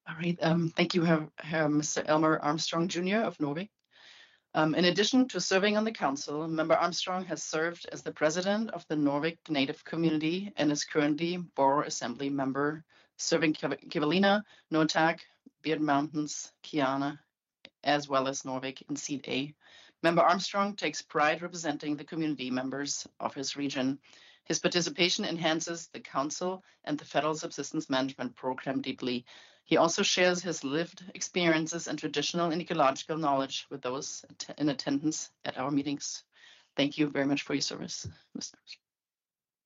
All right. Thank you, Mr. Elmer Armstrong Jr. of Norway. In addition to serving on the council, Member Armstrong has served as the president of the Norvik Native Community and is currently Boer Assembly member, serving Kivalina, Noatak, Beard Mountains, Kiana, as well as Norvik in Seat A. Member Armstrong takes pride representing the community members of his region. His participation enhances the Council and the Federal Subsistence Management Program deeply. He also shares his lived experiences and traditional and ecological knowledge with those in attendance at our meetings. Thank you very much for your service, Mr.